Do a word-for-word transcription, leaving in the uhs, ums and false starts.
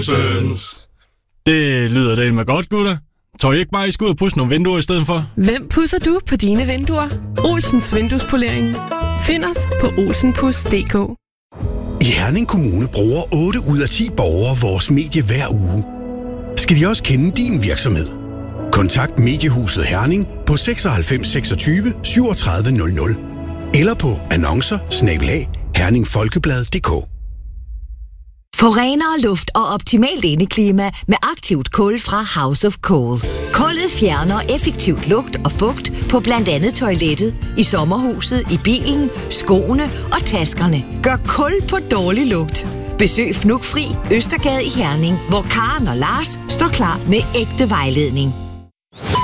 Det lyder det med godt, gutter. Tror I ikke bare, I skal ud og pudse nogle vinduer i stedet for? Hvem pudser du på dine vinduer? Olsens Vinduespolering. Find os på olsenpus punktum d k. I Herning Kommune bruger otte ud af ti borgere vores medie hver uge. Skal de også kende din virksomhed? Kontakt Mediehuset Herning på seksoghalvfems seksogtyve syvogtredive nul nul eller på annoncer snabel-a herningfolkeblad punktum d k. Få renere luft og optimalt indeklima med aktivt kul fra House of Cool. Kullet fjerner effektivt lugt og fugt på blandt andet toilettet, i sommerhuset, i bilen, skoene og taskerne. Gør kul på dårlig lugt. Besøg Fnugfri Østergade i Herning, hvor Karen og Lars står klar med ægte vejledning.